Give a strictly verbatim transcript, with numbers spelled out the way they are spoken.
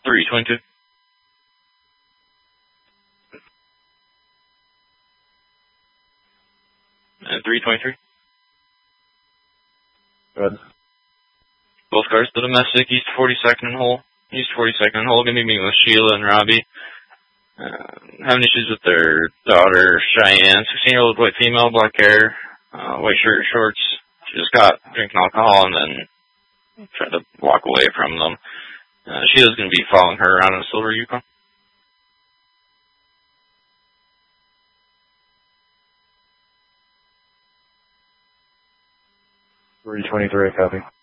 three twenty-two. And three twenty-three. Good. Both cars to domestic, east forty-second and Hole. East forty-second and Hole, going to be meeting with Sheila and Robbie. Uh, having issues with their daughter, Cheyenne, sixteen-year-old white female, black hair, uh, white shirt, shorts. She just got drinking alcohol and then tried to walk away from them. Uh, Sheila's going to be following her around in a silver Yukon. three twenty-three, copy.